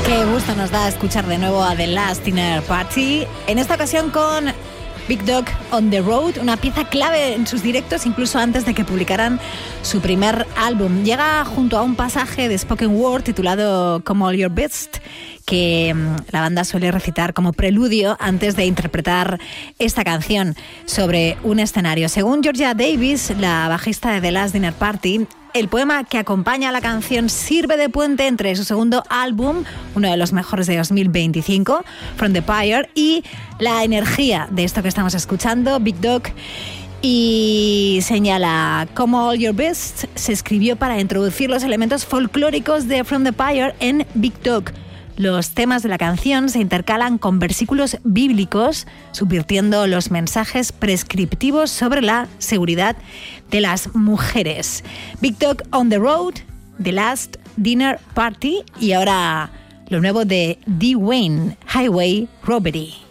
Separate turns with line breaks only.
Qué gusto nos da escuchar de nuevo a The Last Dinner Party, en esta ocasión con Big Dog on the Road, una pieza clave en sus directos incluso antes de que publicaran su primer álbum. Llega junto a un pasaje de spoken word titulado Come All Your Best, que la banda suele recitar como preludio antes de interpretar esta canción sobre un escenario. Según Georgia Davis, la bajista de The Last Dinner Party, el poema que acompaña a la canción sirve de puente entre su segundo álbum, uno de los mejores de 2025, From the Pyre, y la energía de esto que estamos escuchando, Big Dog. Y señala, Come All Your Best se escribió para introducir los elementos folclóricos de From the Pyre en Big Dog. Los temas de la canción se intercalan con versículos bíblicos, subvirtiendo los mensajes prescriptivos sobre la seguridad de las mujeres. Big Dog on the Road, The Last Dinner Party, y ahora lo nuevo de D. Wayne, Highway Robbery.